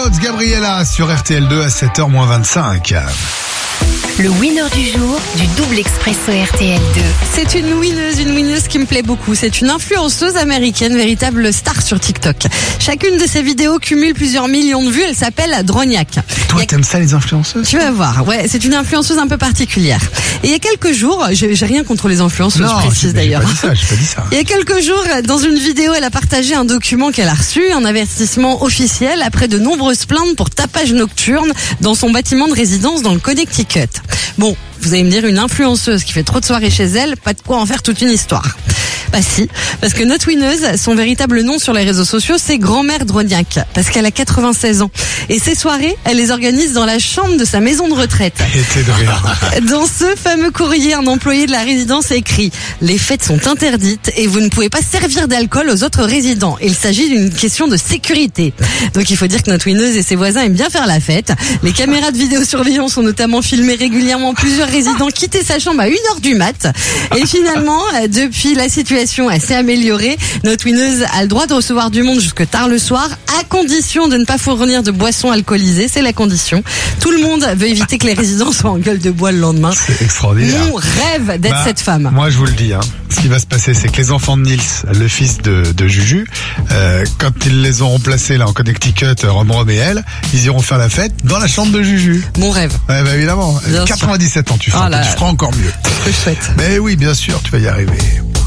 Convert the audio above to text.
Rhodes, Gabriella sur RTL2 à 7h-25. Le winner du jour du double expresso RTL2. C'est une winneuse qui me plaît beaucoup. C'est une influenceuse américaine, véritable star sur TikTok. Chacune de ses vidéos cumule plusieurs millions de vues. Elle s'appelle Drognac. Toi, t'aimes ça les influenceuses? Tu vas voir, ouais, c'est une influenceuse un peu particulière. Et il y a quelques jours, j'ai rien contre les influenceuses, je précise d'ailleurs. J'ai pas dit ça. Il y a quelques jours, dans une vidéo, elle a partagé un document qu'elle a reçu, un avertissement officiel après de nombreuses plaintes pour tapage nocturne dans son bâtiment de résidence dans le Connecticut. Bon, vous allez me dire, une influenceuse qui fait trop de soirées chez elle, pas de quoi en faire toute une histoire. Bah si, parce que notre winneuse, son véritable nom sur les réseaux sociaux, c'est Grand-mère Drognac, parce qu'elle a 96 ans. Et ces soirées, elle les organise dans la chambre de sa maison de retraite. Dans ce fameux courrier, un employé de la résidence a écrit « Les fêtes sont interdites et vous ne pouvez pas servir d'alcool aux autres résidents. Il s'agit d'une question de sécurité. » Donc il faut dire que notre winneuse et ses voisins aiment bien faire la fête. Les caméras de vidéosurveillance ont notamment filmé régulièrement plusieurs résidents quitter sa chambre à 1h du mat. Et finalement, depuis la situation s'est améliorée, notre winneuse a le droit de recevoir du monde jusque tard le soir, à condition de ne pas fournir de boissons alcoolisées, c'est la condition. Tout le monde veut éviter que les résidents soient en gueule de bois le lendemain. C'est extraordinaire. Mon rêve d'être cette femme. Moi, je vous le dis, ce qui va se passer, c'est que les enfants de Nils, le fils de Juju, quand ils les auront placés là en Connecticut, Rome et elle, ils iront faire la fête dans la chambre de Juju. Mon rêve. Ouais, bah évidemment. Bien 97 ans, tu feras encore mieux. C'est ce que je souhaite. Mais oui, bien sûr, tu vas y arriver.